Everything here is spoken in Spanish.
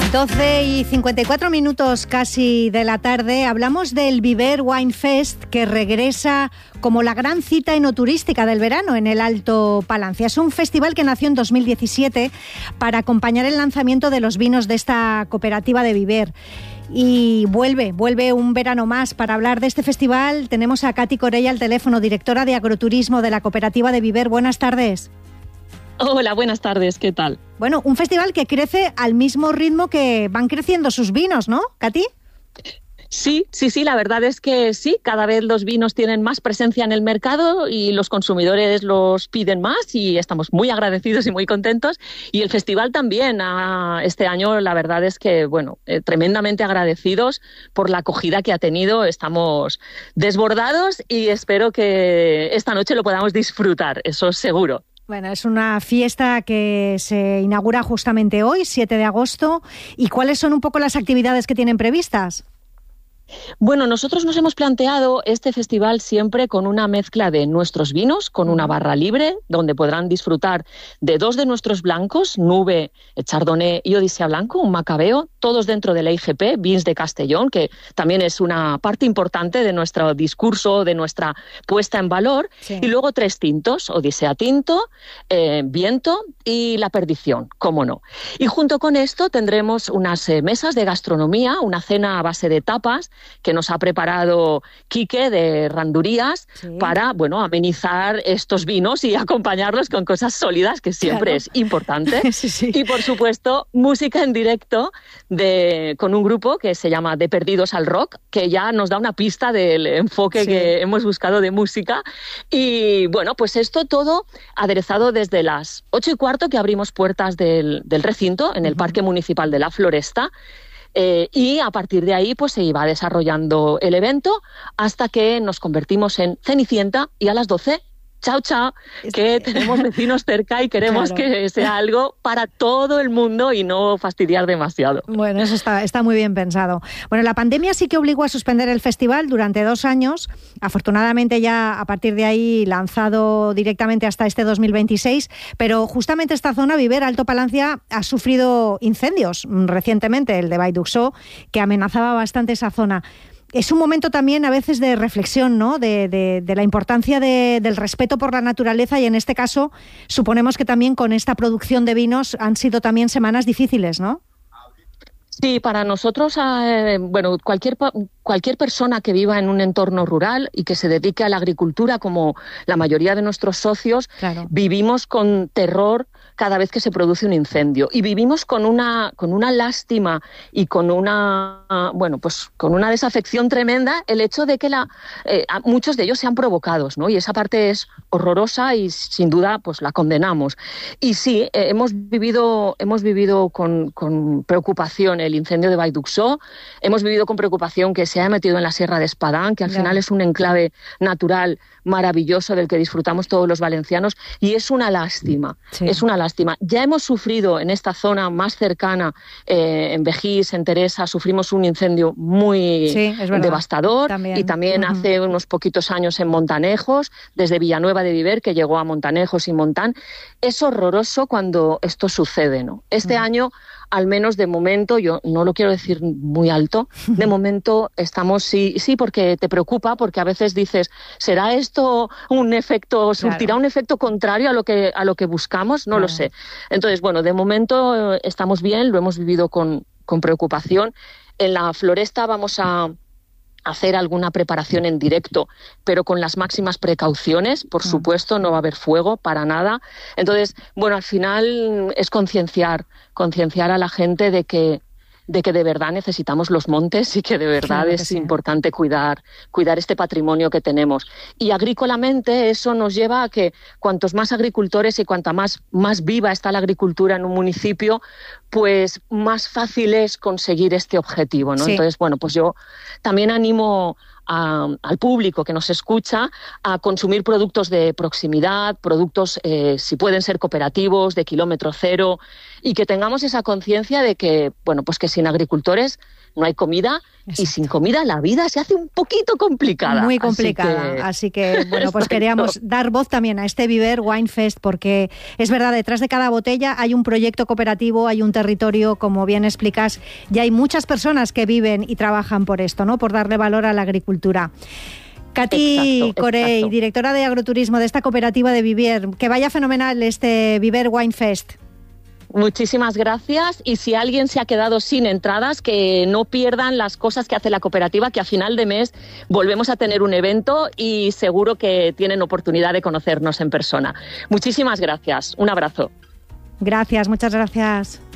12:54 casi de la tarde. Hablamos del Viver Wine Fest, que regresa como la gran cita enoturística del verano en el Alto Palancia. Es un festival que nació en 2017 para acompañar el lanzamiento de los vinos de esta cooperativa de Viver. Y vuelve un verano más. Para hablar de este festival tenemos a Katy Corella al teléfono, directora de agroturismo de la cooperativa de Viver. Buenas tardes. Hola, buenas tardes, ¿qué tal? Bueno, un festival que crece al mismo ritmo que van creciendo sus vinos, ¿no, Katy? Sí, la verdad es que sí, cada vez los vinos tienen más presencia en el mercado y los consumidores los piden más y estamos muy agradecidos y muy contentos. Y el festival también, este año la verdad es que, tremendamente agradecidos por la acogida que ha tenido. Estamos desbordados y espero que esta noche lo podamos disfrutar, eso seguro. Bueno, es una fiesta que se inaugura justamente hoy, 7 de agosto. ¿Y cuáles son un poco las actividades que tienen previstas? Bueno, nosotros nos hemos planteado este festival siempre con una mezcla de nuestros vinos, con una barra libre, donde podrán disfrutar de 2 de nuestros blancos, Nube, Chardonnay y Odisea Blanco, un macabeo, todos dentro de la IGP, Vins de Castellón, que también es una parte importante de nuestro discurso, de nuestra puesta en valor, sí. Y luego 3 tintos, Odisea Tinto, Viento y La Perdición, cómo no. Y junto con esto tendremos unas mesas de gastronomía, una cena a base de tapas, que nos ha preparado Quique de Randurías, sí, para, amenizar estos vinos y acompañarlos con cosas sólidas, que siempre es importante. Sí. Y, por supuesto, música en directo con un grupo que se llama De Perdidos al Rock, que ya nos da una pista del enfoque que hemos buscado de música. Y, pues esto todo aderezado desde las 8:15, que abrimos puertas del recinto, en el Parque Municipal de la Floresta. Y a partir de ahí pues se iba desarrollando el evento hasta que nos convertimos en Cenicienta y a las 12, chao, que tenemos vecinos cerca y queremos que sea algo para todo el mundo y no fastidiar demasiado. Bueno, eso está muy bien pensado. Bueno, la pandemia sí que obligó a suspender el festival durante 2 años. Afortunadamente ya a partir de ahí lanzado directamente hasta este 2026, pero justamente esta zona, Viver, Alto Palancia, ha sufrido incendios recientemente, el de Vall d'Uixó, que amenazaba bastante esa zona. Es un momento también a veces de reflexión, ¿no? De la importancia del respeto por la naturaleza, y en este caso suponemos que también con esta producción de vinos han sido también semanas difíciles, ¿no? Sí, para nosotros, cualquier persona que viva en un entorno rural y que se dedique a la agricultura, como la mayoría de nuestros socios, vivimos con terror cada vez que se produce un incendio y vivimos con una lástima y con una desafección tremenda el hecho de que muchos de ellos sean provocados, ¿no? Y esa parte es horrorosa y sin duda pues la condenamos. Y sí, hemos vivido con preocupación el incendio de Vall d'Uixó, hemos vivido con preocupación que se haya metido en la Sierra de Espadán, que al final es un enclave natural maravilloso del que disfrutamos todos los valencianos, y es una lástima, es una lástima. Ya hemos sufrido en esta zona más cercana, en Vejís, en Teresa, sufrimos un incendio muy devastador, y también hace unos poquitos años en Montanejos, desde Villanueva de Viver, que llegó a Montanejos y Montán. Es horroroso cuando esto sucede, ¿no? Este año, al menos de momento, yo no lo quiero decir muy alto, de momento estamos, sí, porque te preocupa, porque a veces dices, ¿será esto un efecto, surtirá un efecto contrario a lo que buscamos? No lo sé. Entonces, de momento estamos bien, lo hemos vivido con preocupación. En la Floresta vamos a hacer alguna preparación en directo, pero con las máximas precauciones, por supuesto, no va a haber fuego para nada. Entonces, al final es concienciar a la gente de que de verdad necesitamos los montes y que de verdad es importante cuidar este patrimonio que tenemos. Y agrícolamente eso nos lleva a que cuantos más agricultores y cuanta más viva está la agricultura en un municipio, pues más fácil es conseguir este objetivo, ¿no? Sí. Entonces, pues yo también animo al público que nos escucha a consumir productos de proximidad, productos, si pueden ser cooperativos, de kilómetro cero, y que tengamos esa conciencia de que, pues que sin agricultores no hay comida. Exacto. Y sin comida la vida se hace un poquito complicada. Muy complicada. Así que bueno, pues queríamos dar voz también a este Viver Wine Fest, porque es verdad, detrás de cada botella hay un proyecto cooperativo, hay un territorio, como bien explicas, y hay muchas personas que viven y trabajan por esto, ¿no? Por darle valor a la agricultura. Katy Corey, directora de agroturismo de esta cooperativa de Viver, que vaya fenomenal este Viver Wine Fest. Muchísimas gracias, y si alguien se ha quedado sin entradas, que no pierdan las cosas que hace la cooperativa, que a final de mes volvemos a tener un evento y seguro que tienen oportunidad de conocernos en persona. Muchísimas gracias, un abrazo. Gracias, muchas gracias.